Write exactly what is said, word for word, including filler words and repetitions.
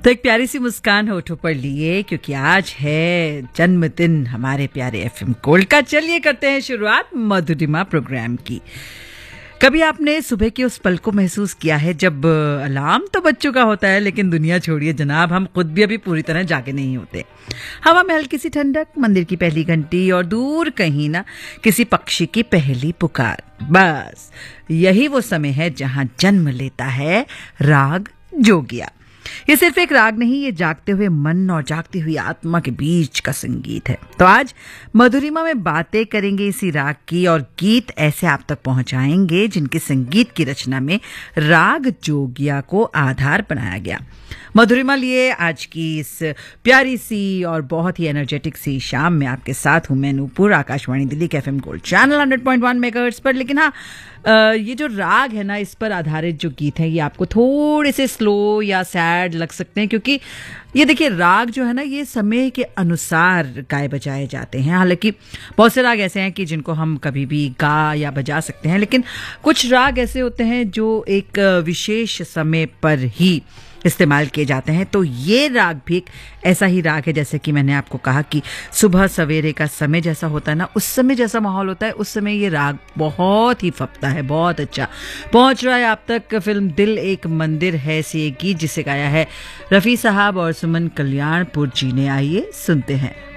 तो एक प्यारी सी मुस्कान होठों पर लिए, क्योंकि आज है जन्मदिन हमारे प्यारे एफएम गोल्ड का। चलिए करते हैं शुरुआत मधुरिमा प्रोग्राम की। कभी आपने सुबह के उस पल को महसूस किया है जब अलार्म तो बज चुका होता है, लेकिन दुनिया छोड़िए जनाब, हम खुद भी अभी पूरी तरह जागे नहीं होते। हवा में हल्की सी ठंडक, मंदिर की पहली घंटी और दूर कहीं ना किसी पक्षी की पहली पुकार। बस यही वो समय है जहां जन्म लेता है राग जोगिया। ये सिर्फ एक राग नहीं, ये जागते हुए मन और जागती हुई आत्मा के बीच का संगीत है। तो आज मधुरिमा में बातें करेंगे इसी राग की, और गीत ऐसे आप तक पहुंचाएंगे जिनके संगीत की रचना में राग जोगिया को आधार बनाया गया। मधुरिमा लिए आज की इस प्यारी सी और बहुत ही एनर्जेटिक सी शाम में आपके साथ हूं मैं नूपुर, आकाशवाणी दिल्ली के FM gold channel hundred point one megahertz पर। लेकिन हाँ, ये जो राग है ना, इस पर आधारित जो गीत है ये आपको थोड़े से स्लो या सैड लग सकते हैं, क्योंकि ये देखिए राग जो है ना, ये समय के अनुसार गाए बजाए जाते हैं। हालांकि बहुत से राग ऐसे हैं कि जिनको हम कभी भी गा या बजा सकते हैं, लेकिन कुछ राग ऐसे होते हैं जो एक विशेष समय पर ही इस्तेमाल किए जाते हैं। तो ये राग भी एक ऐसा ही राग है, जैसे कि मैंने आपको कहा कि सुबह सवेरे का समय जैसा होता है ना, उस समय जैसा माहौल होता है, उस समय ये राग बहुत ही फपता है, बहुत अच्छा पहुंच रहा है आप तक। फिल्म दिल एक मंदिर है से एक गीत जिसे गाया है रफ़ी साहब और सुमन कल्याणपुर जी ने। आइए सुनते हैं।